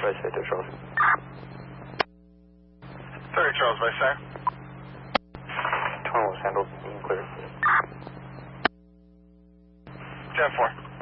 Right side there, Charles. 30 Charles, right side. 21 was handled. You can clear. 10-4.